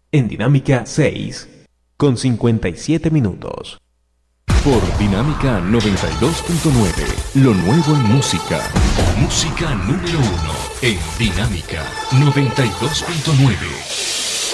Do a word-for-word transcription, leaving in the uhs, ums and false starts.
en Dinámica seis, con cincuenta y siete minutos. Por Dinámica noventa y dos punto nueve, lo nuevo en música. Música número uno en Dinámica noventa y dos punto nueve.